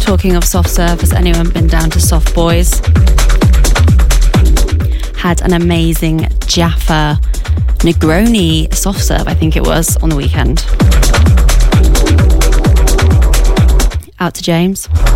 Talking of soft serve, has anyone been down to Soft Boys? Had an amazing Jaffa Negroni soft serve, I think it was, on the weekend. Out to James.